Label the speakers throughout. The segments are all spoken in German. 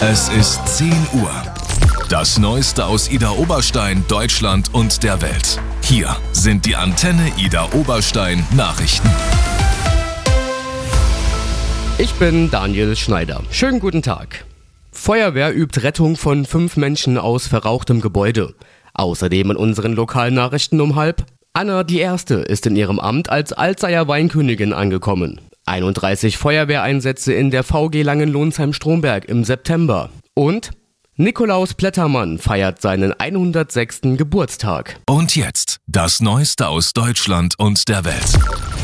Speaker 1: Es ist 10 Uhr. Das Neueste aus Ida Oberstein, Deutschland und der Welt. Hier sind die Antenne Ida Oberstein Nachrichten.
Speaker 2: Ich bin Daniel Schneider. Schönen guten Tag. Feuerwehr übt Rettung von 5 Menschen aus verrauchtem Gebäude. Außerdem in unseren Lokalnachrichten um 12:30. Anna die Erste ist in ihrem Amt als Alzeyer Weinkönigin angekommen. 31 Feuerwehreinsätze in der VG Langenlonsheim-Stromberg im September. Und Nikolaus Plettermann feiert seinen 106. Geburtstag.
Speaker 1: Und jetzt das Neueste aus Deutschland und der Welt.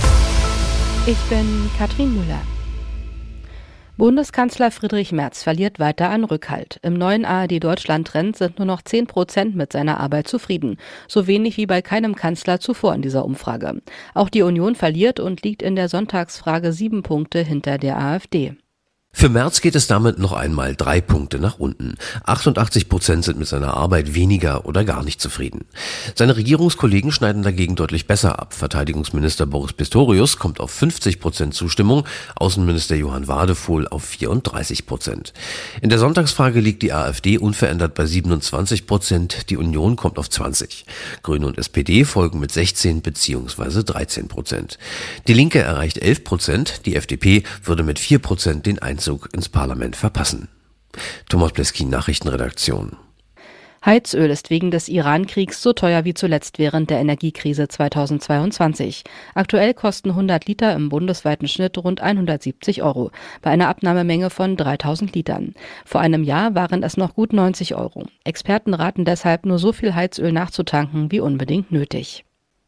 Speaker 3: Ich bin Katrin Müller. Bundeskanzler Friedrich Merz verliert weiter an Rückhalt. Im neuen ARD-Deutschland-Trend sind nur noch 10% mit seiner Arbeit zufrieden. So wenig wie bei keinem Kanzler zuvor in dieser Umfrage. Auch die Union verliert und liegt in der Sonntagsfrage 7 Punkte hinter der AfD.
Speaker 4: Für Merz geht es damit noch einmal 3 Punkte nach unten. 88% sind mit seiner Arbeit weniger oder gar nicht zufrieden. Seine Regierungskollegen schneiden dagegen deutlich besser ab. Verteidigungsminister Boris Pistorius kommt auf 50% Zustimmung, Außenminister Johann Wadefuhl auf 34%. In der Sonntagsfrage liegt die AfD unverändert bei 27%, die Union kommt auf 20%. Grüne und SPD folgen mit 16 bzw. 13%. Die Linke erreicht 11%, die FDP würde mit 4% den Einzug ins Parlament verpassen. Thomas Bleskin, Nachrichtenredaktion.
Speaker 3: Heizöl ist wegen des Iran-Kriegs so teuer wie zuletzt während der Energiekrise 2022. Aktuell kosten 100 Liter im bundesweiten Schnitt rund 170 €, bei einer Abnahmemenge von 3000 Litern. Vor einem Jahr waren es noch gut 90 €. Experten raten deshalb, nur so viel Heizöl nachzutanken wie unbedingt nötig.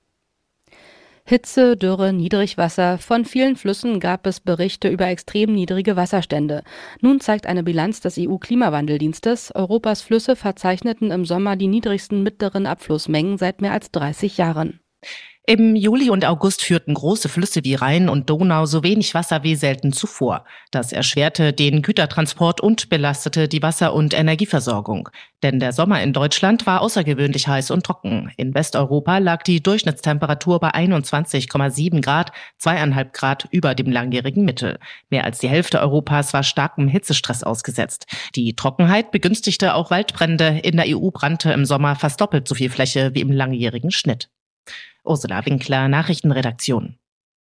Speaker 3: Hitze, Dürre, Niedrigwasser. Von vielen Flüssen gab es Berichte über extrem niedrige Wasserstände. Nun zeigt eine Bilanz des EU-Klimawandeldienstes, Europas Flüsse verzeichneten im Sommer die niedrigsten mittleren Abflussmengen seit mehr als 30 Jahren.
Speaker 5: Im Juli und August führten große Flüsse wie Rhein und Donau so wenig Wasser wie selten zuvor. Das erschwerte den Gütertransport und belastete die Wasser- und Energieversorgung. Denn der Sommer in Deutschland war außergewöhnlich heiß und trocken. In Westeuropa lag die Durchschnittstemperatur bei 21,7 Grad, 2,5 Grad über dem langjährigen Mittel. Mehr als die Hälfte Europas war starkem Hitzestress ausgesetzt. Die Trockenheit begünstigte auch Waldbrände. In der EU brannte im Sommer fast doppelt so viel Fläche wie im langjährigen Schnitt. Ursula Winkler, Nachrichtenredaktion.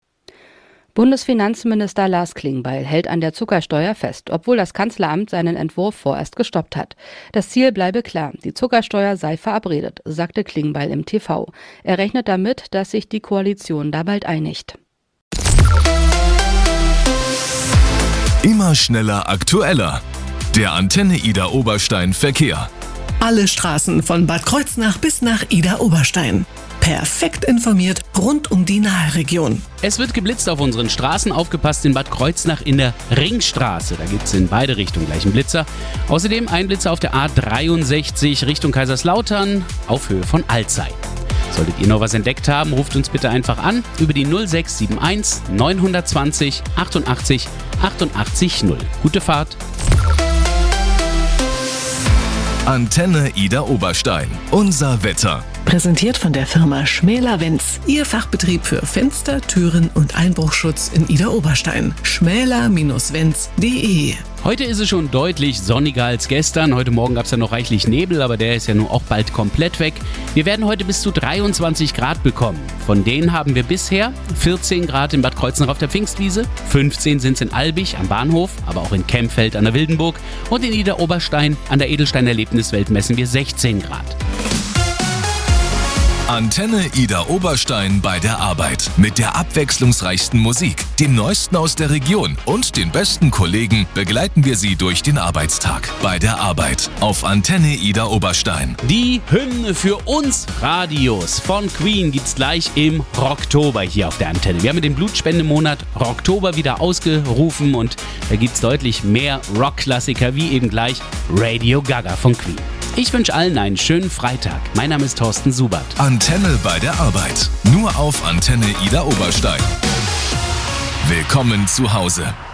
Speaker 3: Bundesfinanzminister Lars Klingbeil hält an der Zuckersteuer fest, obwohl das Kanzleramt seinen Entwurf vorerst gestoppt hat. Das Ziel bleibe klar, die Zuckersteuer sei verabredet, sagte Klingbeil im TV. Er rechnet damit, dass sich die Koalition da bald einigt.
Speaker 1: Immer schneller, aktueller. Der Antenne Ida Oberstein Verkehr.
Speaker 6: Alle Straßen von Bad Kreuznach bis nach Ida Oberstein. Perfekt informiert rund um die Nahregion.
Speaker 7: Es wird geblitzt auf unseren Straßen, aufgepasst in Bad Kreuznach in der Ringstraße. Da gibt es in beide Richtungen gleich einen Blitzer. Außerdem ein Blitzer auf der A63 Richtung Kaiserslautern auf Höhe von Alzey. Solltet ihr noch was entdeckt haben, ruft uns bitte einfach an über die 0671 920 88 88 0. Gute Fahrt!
Speaker 1: Antenne Ida Oberstein. Unser Wetter.
Speaker 6: Präsentiert von der Firma Schmäler-Wenz. Ihr Fachbetrieb für Fenster, Türen und Einbruchschutz in Ida Oberstein. schmäler-wenz.de.
Speaker 7: Heute ist es schon deutlich sonniger als gestern. Heute Morgen gab es ja noch reichlich Nebel, aber der ist ja nun auch bald komplett weg. Wir werden heute bis zu 23 Grad bekommen. Von denen haben wir bisher 14 Grad in Bad Kreuznach auf der Pfingstwiese, 15 sind es in Albig am Bahnhof, aber auch in Kempfeld an der Wildenburg und in Ida Oberstein an der Edelstein-Erlebniswelt messen wir 16 Grad.
Speaker 1: Antenne Ida Oberstein bei der Arbeit. Mit der abwechslungsreichsten Musik, dem Neuesten aus der Region und den besten Kollegen begleiten wir Sie durch den Arbeitstag. Bei der Arbeit auf Antenne Ida Oberstein.
Speaker 7: Die Hymne für uns Radios von Queen gibt's gleich im Rocktober hier auf der Antenne. Wir haben den Blutspendemonat Rocktober wieder ausgerufen und da gibt's deutlich mehr Rockklassiker wie eben gleich Radio Gaga von Queen. Ich wünsche allen einen schönen Freitag. Mein Name ist Thorsten Subert.
Speaker 1: Antenne bei der Arbeit. Nur auf Antenne Ida Oberstein. Willkommen zu Hause.